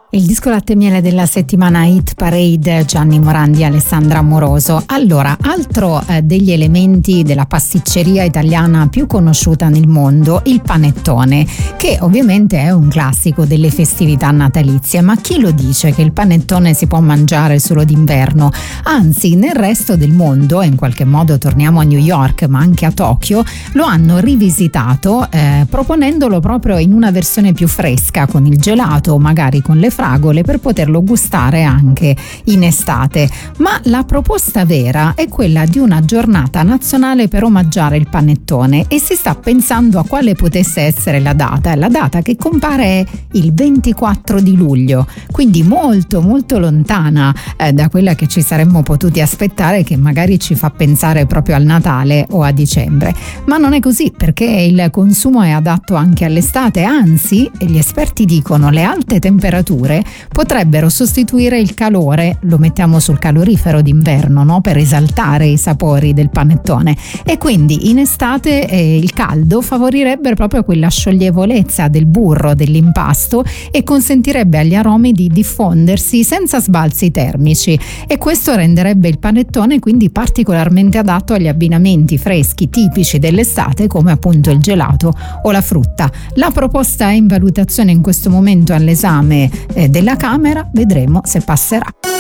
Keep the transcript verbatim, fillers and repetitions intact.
Il disco latte e miele della settimana Hit Parade, Gianni Morandi e Alessandra Amoroso. Allora, altro eh, degli elementi della pasticceria italiana più conosciuta nel mondo, il panettone, che ovviamente è un classico delle festività natalizie, ma chi lo dice che il panettone si può mangiare solo d'inverno? Anzi, nel resto del mondo, e in qualche modo torniamo a New York, ma anche a Tokyo, lo hanno rivisitato eh, proponendolo proprio in una versione più fresca, con il gelato, magari con le fragole, per poterlo gustare anche in estate. Ma la proposta vera è quella di una giornata nazionale per omaggiare il panettone, e si sta pensando a quale potesse essere la data. La data che compare è il ventiquattro di luglio, quindi molto molto lontana eh, da quella che ci saremmo potuti aspettare, che magari ci fa pensare proprio al Natale o a dicembre. Ma non è così, perché il consumo è adatto anche all'estate, anzi gli esperti dicono le alte temperature potrebbero sostituire il calore, lo mettiamo sul calorifero d'inverno, no? Per esaltare i sapori del panettone, e quindi in estate eh, il caldo favorirebbe proprio quella scioglievolezza del burro, dell'impasto, e consentirebbe agli aromi di diffondersi senza sbalzi termici, e questo renderebbe il panettone quindi particolarmente adatto agli abbinamenti freschi tipici dell'estate, come appunto il gelato o la frutta. La proposta è in valutazione in questo momento all'esame della Camera, vedremo se passerà.